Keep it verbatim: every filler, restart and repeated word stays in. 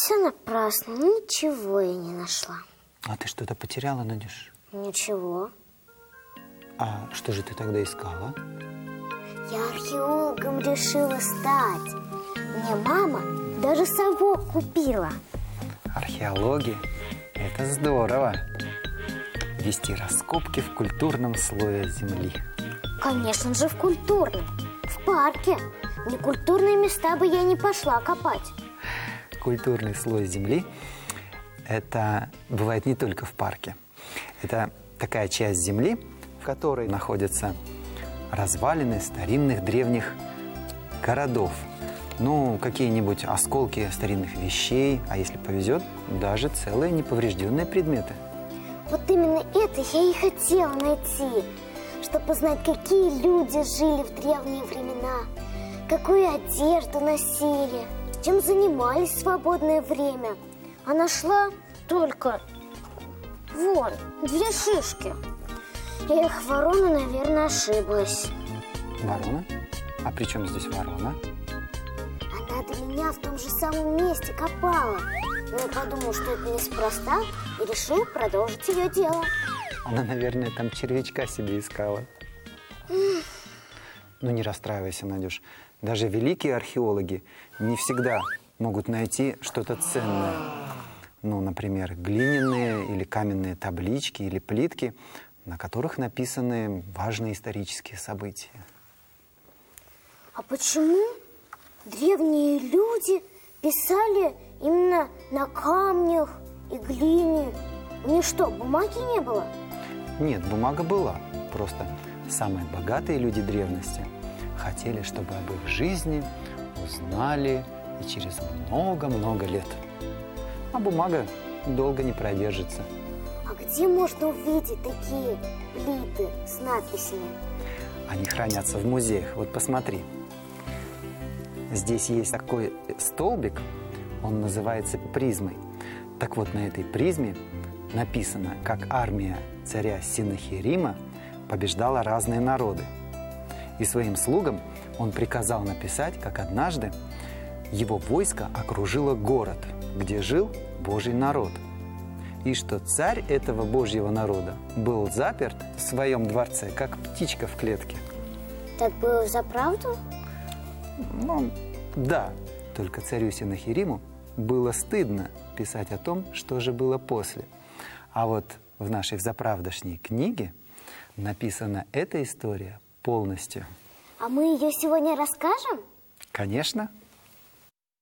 Все напрасно, ничего я не нашла. А ты что-то потеряла, Надюш? Ничего. А что же ты тогда искала? Я археологом решила стать. Мне мама даже совок купила. Археология – это здорово. Вести раскопки в культурном слое земли. Конечно же, в культурном. В парке. В некультурные места бы я не пошла копать. Культурный слой земли – это бывает не только в парке. Это такая часть земли, в которой находятся развалины старинных древних городов. Ну, какие-нибудь осколки старинных вещей, а если повезет, даже целые неповрежденные предметы. Вот именно это я и хотела найти, чтобы узнать, какие люди жили в древние времена, какую одежду носили, чем занимались в свободное время. А нашла только, вон, две шишки. Эх, ворона, наверное, ошиблась. Ворона? А при чем здесь ворона? Она до меня в том же самом месте копала. Но я подумал, что это неспроста, и решил продолжить ее дело. Она, наверное, там червячка себе искала. Mm. Ну, не расстраивайся, Надюш. Даже великие археологи не всегда могут найти что-то ценное. Ну, например, глиняные или каменные таблички или плитки, на которых написаны важные исторические события. А почему древние люди писали именно на камнях и глине? У них что, бумаги не было? Нет, бумага была. Просто самые богатые люди древности хотели, чтобы об их жизни узнали и через много-много лет. А бумага долго не продержится. А где можно увидеть такие плиты с надписями? Они хранятся в музеях. Вот посмотри. Здесь есть такой столбик, он называется призмой. Так вот, на этой призме написано, как армия царя Синахирима побеждала разные народы. И своим слугам он приказал написать, как однажды его войско окружило город, где жил Божий народ. И что царь этого Божьего народа был заперт в своем дворце, как птичка в клетке. Так было за правду? Ну, да. Только царю Синахириму было стыдно писать о том, что же было после. А вот в нашей взаправдошней книге написана эта история полностью. А мы ее сегодня расскажем? Конечно.